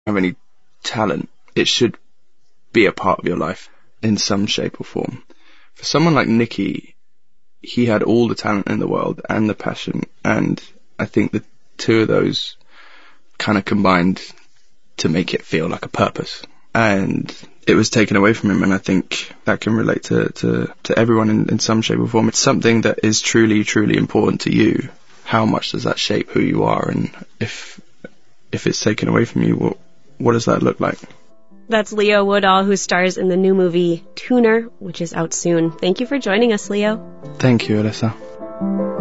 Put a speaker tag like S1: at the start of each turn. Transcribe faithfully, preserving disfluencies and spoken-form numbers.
S1: have any talent, it should be a part of your life in some shape or form. For someone like Nicky, he had all the talent in the world and the passion, and I think the two of those kind of combined to make it feel like a purpose. And it was taken away from him, and I think that can relate to, to, to everyone in, in some shape or form. It's something that is truly, truly important to you. How much does that shape who you are? And if if it's taken away from you, what, what does that look like?
S2: That's Leo Woodall, who stars in the new movie Tuner, which is out soon. Thank you for joining us, Leo.
S1: Thank you, Alyssa.